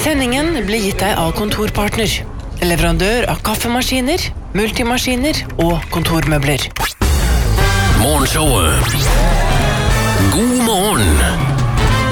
Sendingen blir gitt deg av Kontorpartner, leverandør av kaffemaskiner, multimaskiner og kontormøbler. Morgenshowet. God morgen.